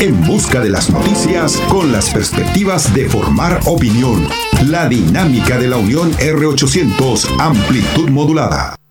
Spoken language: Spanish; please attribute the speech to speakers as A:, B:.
A: En busca de las noticias con las perspectivas de formar opinión. La dinámica de la Unión R800, amplitud modulada.